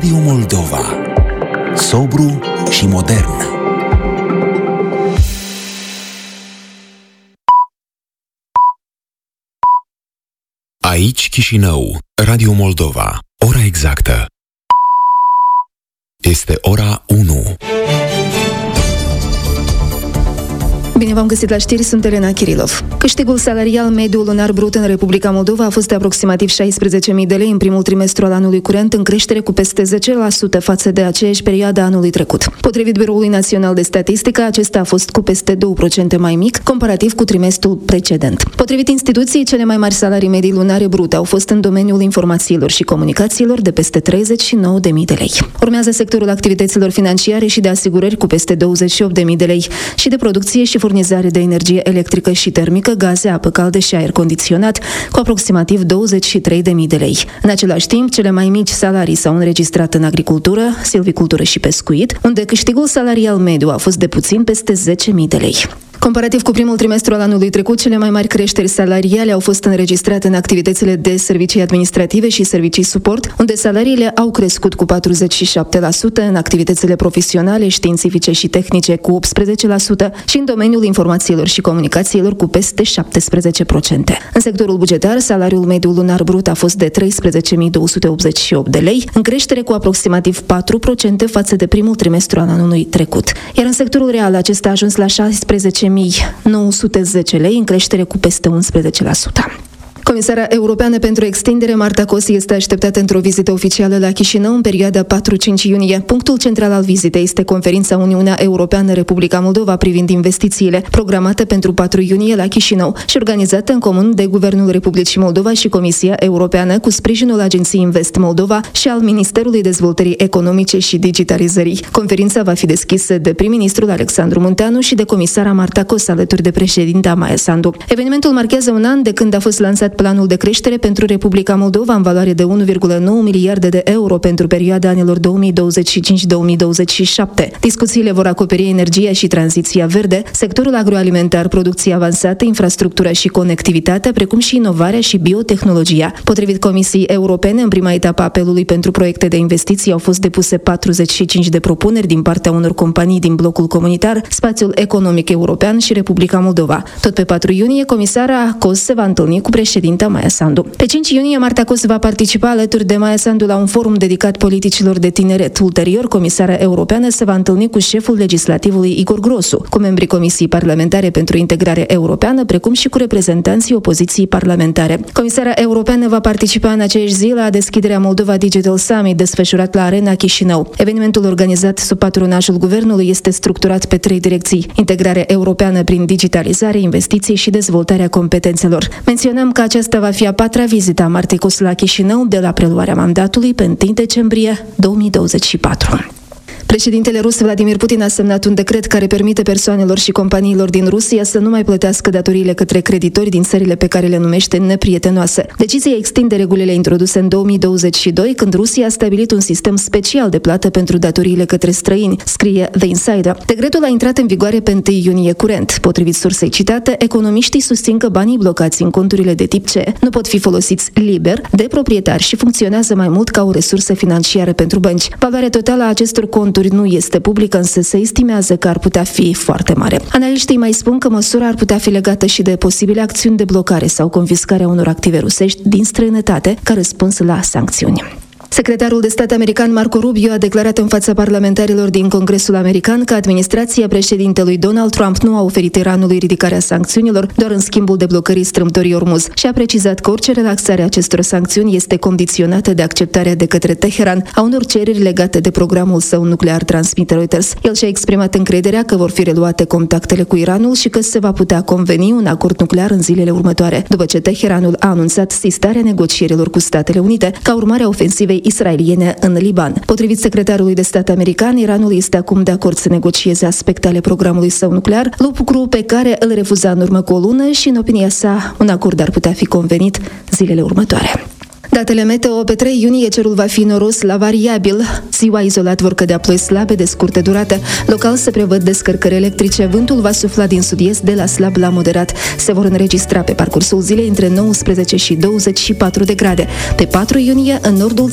Radio Moldova. Sobru și modern. Aici Chișinău, Radio Moldova. Ora exactă este ora 1. Bine v-am găsit la știri, sunt Elena Kirilov. Câștigul salarial mediu lunar brut în Republica Moldova a fost de aproximativ 16.000 de lei în primul trimestru al anului curent, în creștere cu peste 10% față de aceeași perioadă anului trecut. Potrivit Biroului Național de Statistică, acesta a fost cu peste 2% mai mic, comparativ cu trimestrul precedent. Potrivit instituției, cele mai mari salarii medii lunare brute au fost în domeniul informațiilor și comunicațiilor de peste 39.000 de lei. Urmează sectorul activităților financiare și de asigurări cu peste 28.000 de lei și de producție și furnizare de energie electrică și termică, gaze, apă caldă și aer condiționat, cu aproximativ 23.000 de lei. În același timp, cele mai mici salarii s-au înregistrat în agricultură, silvicultură și pescuit, unde câștigul salarial mediu a fost de puțin peste 10.000 de lei. Comparativ cu primul trimestru al anului trecut, cele mai mari creșteri salariale au fost înregistrate în activitățile de servicii administrative și servicii suport, unde salariile au crescut cu 47%, în activitățile profesionale, științifice și tehnice cu 18% și în domeniul informațiilor și comunicațiilor cu peste 17%. În sectorul bugetar, salariul mediu lunar brut a fost de 13.288 de lei, în creștere cu aproximativ 4% față de primul trimestru al anului trecut. Iar în sectorul real, acesta a ajuns la 16.910 lei, în creștere cu peste 11%. Comisara Europeană pentru Extindere, Marta Kosi, este așteptată într-o vizită oficială la Chișinău în perioada 4-5 iunie. Punctul central al vizitei este conferința Uniunea Europeană-Republica Moldova privind investițiile, programată pentru 4 iunie la Chișinău și organizată în comun de Guvernul Republicii Moldova și Comisia Europeană, cu sprijinul Agenției Invest Moldova și al Ministerului Dezvoltării Economice și Digitalizării. Conferința va fi deschisă de prim-ministrul Alexandru Munteanu și de comisara Marta Kosi, alături de președinta Maia Sandu. Evenimentul marchează un an de când a fost lansat planul de creștere pentru Republica Moldova în valoare de 1,9 miliarde de euro pentru perioada anilor 2025-2027. Discuțiile vor acoperi energia și tranziția verde, sectorul agroalimentar, producția avansată, infrastructura și conectivitatea, precum și inovarea și biotehnologia. Potrivit Comisiei Europene, în prima etapă a apelului pentru proiecte de investiții au fost depuse 45 de propuneri din partea unor companii din blocul comunitar, Spațiul Economic European și Republica Moldova. Tot pe 4 iunie, comisara Kosi se va întâlni cu președinta Maia Sandu. Pe 5 iunie, Marta Kosi va participa alături de Maia Sandu la un forum dedicat politicilor de tineret. Ulterior, comisara europeană se va întâlni cu șeful legislativului Igor Grosu, cu membrii Comisiei Parlamentare pentru Integrare Europeană, precum și cu reprezentanții opoziției parlamentare. Comisara europeană va participa în aceeași zi la deschiderea Moldova Digital Summit, desfășurat la Arena Chișinău. Evenimentul organizat sub patronajul guvernului este structurat pe 3 direcții: integrare europeană prin digitalizare, investiții și dezvoltarea competențelor. Menționăm că aceasta va fi a 4-a vizită a Martei Kosi la Chișinău de la preluarea mandatului pe 1 decembrie 2024. Președintele rus Vladimir Putin a semnat un decret care permite persoanelor și companiilor din Rusia să nu mai plătească datoriile către creditori din țările pe care le numește neprietenoase. Decizia extinde regulile introduse în 2022, când Rusia a stabilit un sistem special de plată pentru datoriile către străini, scrie The Insider. Decretul a intrat în vigoare pe 1 iunie curent. Potrivit sursei citate, economiștii susțin că banii blocați în conturile de tip C nu pot fi folosiți liber de proprietari și funcționează mai mult ca o resursă financiară pentru bănci. Valoarea totală a acestor conturi nu este publică, însă se estimează că ar putea fi foarte mare. Analiștii mai spun că măsura ar putea fi legată și de posibile acțiuni de blocare sau confiscarea unor active rusești din străinătate ca răspuns la sancțiuni. Secretarul de stat american Marco Rubio a declarat în fața parlamentarilor din Congresul American că administrația președintelui Donald Trump nu a oferit Iranului ridicarea sancțiunilor, doar în schimbul deblocării strâmtorii Ormuz, și a precizat că orice relaxare a acestor sancțiuni este condiționată de acceptarea de către Teheran a unor cereri legate de programul său nuclear, transmite Reuters. El și-a exprimat încrederea că vor fi reluate contactele cu Iranul și că se va putea conveni un acord nuclear în zilele următoare, după ce Teheranul a anunțat sistarea negocierilor cu Statele Unite ca urmare a ofensivei israeliene în Liban. Potrivit secretarului de stat american, Iranul este acum de acord să negocieze aspecte ale programului său nuclear, lucru pe care îl refuza în urmă cu o lună și, în opinia sa, un acord ar putea fi convenit zilele următoare. Datele meteo: pe 3 iunie cerul va fi noros la variabil. Ziua izolat vor cădea ploi slabe de scurtă durată. Local se prevăd descărcări electrice. Vântul va sufla din sud-est de la slab la moderat. Se vor înregistra pe parcursul zilei între 19 și 24 de grade. Pe 4 iunie, în nordul